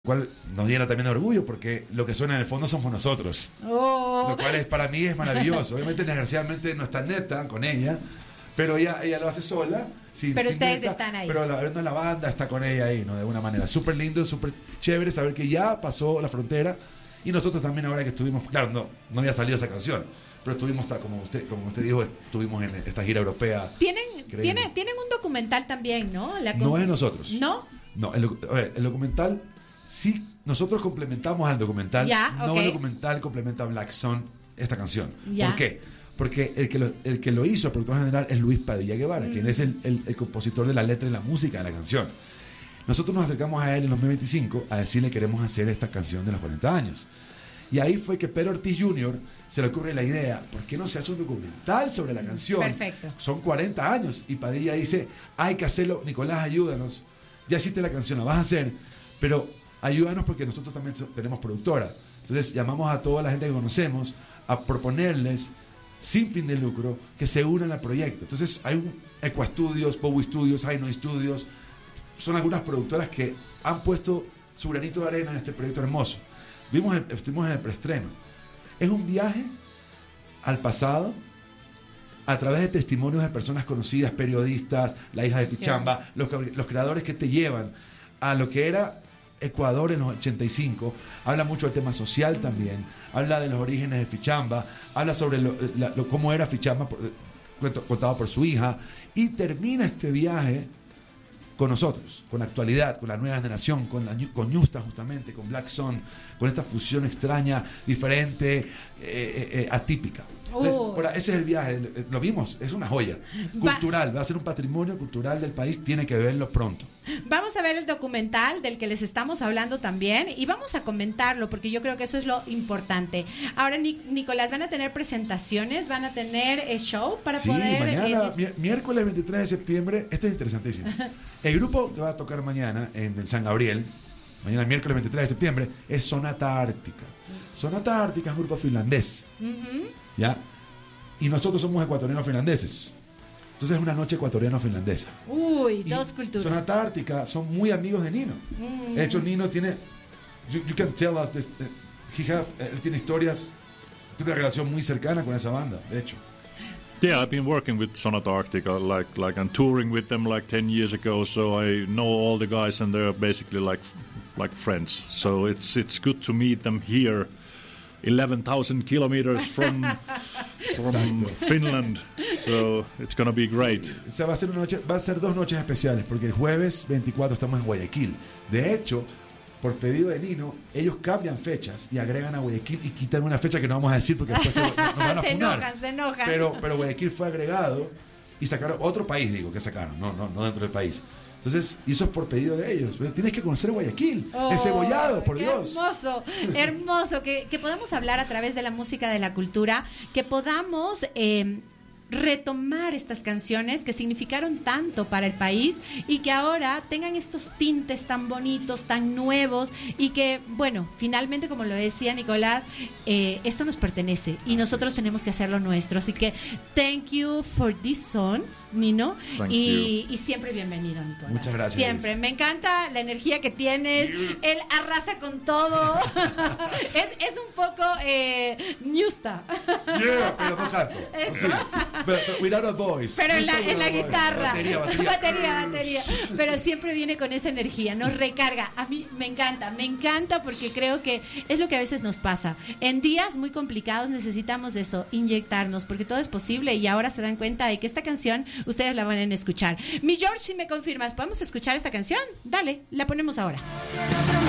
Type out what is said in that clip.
cual nos llena también de orgullo porque lo que suena en el fondo somos nosotros, lo cual para mí es maravilloso. Obviamente desgraciadamente no está neta con ella, pero ella lo hace sola pero ustedes neta, están ahí, pero la banda está con ella ahí, ¿no? De alguna manera súper lindo, súper chévere saber que ya pasó la frontera. Y nosotros también ahora que estuvimos, claro, no había salido esa canción, pero estuvimos, como usted dijo, estuvimos en esta gira europea. Tienen un documental también, ¿no? No es nosotros. ¿No? No, el documental, sí, nosotros complementamos al documental. No, el documental complementa a Black Sun, esta canción. ¿Por qué? Porque el que lo hizo, el productor general, es Luis Padilla Guevara, quien es el compositor de la letra y la música de la canción. Nosotros nos acercamos a él en los 2025 a decirle queremos hacer esta canción de los 40 años. Y ahí fue que Pedro Ortiz Jr. se le ocurre la idea, ¿por qué no se hace un documental sobre la canción? Perfecto. Son 40 años. Y Padilla dice, hay que hacerlo. Nicolás, ayúdanos. Ya hiciste la canción, la vas a hacer, pero ayúdanos porque nosotros también tenemos productora. Entonces llamamos a toda la gente que conocemos a proponerles, sin fin de lucro, que se unan al proyecto. Entonces hay un Equa Studios, Bowie Studios, Haino Studios. Son algunas productoras que han puesto su granito de arena en este proyecto hermoso. Estuvimos en el preestreno. Es un viaje al pasado a través de testimonios de personas conocidas, periodistas, la hija de Fichamba, los creadores que te llevan a lo que era Ecuador en los 85. Habla mucho del tema social también. Habla de los orígenes de Fichamba. Habla sobre cómo era Fichamba contado por su hija. Y termina este viaje con nosotros, con la actualidad, con la nueva generación, con Ñusta justamente, con Black Sun, con esta fusión extraña, diferente, atípica. Ese es el viaje, lo vimos, es una joya cultural, va a ser un patrimonio cultural del país, tiene que verlo pronto. Vamos a ver el documental del que les estamos hablando también y vamos a comentarlo porque yo creo que eso es lo importante. Ahora, Nicolás, ¿van a tener presentaciones? ¿Van a tener show para poder...? Mañana, miércoles 23 de septiembre, esto es interesantísimo. El grupo que va a tocar mañana en el San Gabriel, mañana miércoles 23 de septiembre, es Sonata Ártica. Sonata Ártica es un grupo finlandés, ¿ya? Y nosotros somos ecuatorianos finlandeses. Entonces es una noche ecuatoriano-finlandesa. Uy, dos culturas. Sonata Ártica son muy amigos de Nino. De hecho, Nino tiene... You can tell us this, él tiene historias, tiene una relación muy cercana con esa banda, de hecho. Yeah, I've been working with Sonata Arctica, like I'm touring with them like 10 years ago, so I know all the guys and they're basically like friends. So it's good to meet them here, 11,000 kilometers from Finland. So it's going to be great. Sí, o sea, va a ser 2 noches especiales, porque el jueves 24 estamos en Guayaquil. De hecho, por pedido de Nino, ellos cambian fechas y agregan a Guayaquil y quitan una fecha que no vamos a decir porque después nos van a funar. Se enojan. Pero Guayaquil fue agregado y sacaron otro país, que sacaron, no dentro del país. Entonces, y eso es por pedido de ellos. Tienes que conocer Guayaquil, encebollado, por Dios. Hermoso, que podamos hablar a través de la música, de la cultura, que podamos retomar estas canciones que significaron tanto para el país y que ahora tengan estos tintes tan bonitos, tan nuevos y que, bueno, finalmente, como lo decía Nicolás, esto nos pertenece y nosotros tenemos que hacerlo nuestro. Así que, thank you for this song, Nino, y siempre bienvenido, Nicolás. Muchas gracias. Siempre. Me encanta la energía que tienes. Él arrasa con todo. es un poco Ñusta. Yeah, pero no canto. Sí. Pero without a voice. Pero en la guitarra. Batería. Pero siempre viene con esa energía, nos recarga. A mí me encanta porque creo que es lo que a veces nos pasa. En días muy complicados necesitamos eso, inyectarnos, porque todo es posible y ahora se dan cuenta de que esta canción ustedes la van a escuchar. Mi George, si me confirmas, ¿podemos escuchar esta canción? Dale, la ponemos ahora.